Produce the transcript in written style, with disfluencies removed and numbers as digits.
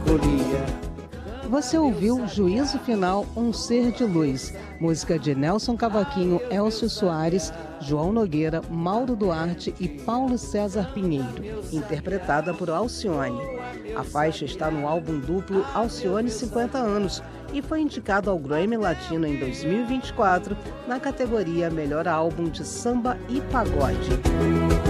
folia. Você ouviu Juízo Final, Um Ser de Luz, música de Nelson Cavaquinho, Elcio Soares, João Nogueira, Mauro Duarte e Paulo César Pinheiro, interpretada por Alcione. A faixa está no álbum duplo Alcione 50 anos e foi indicado ao Grammy Latino em 2024 na categoria Melhor Álbum de Samba e Pagode.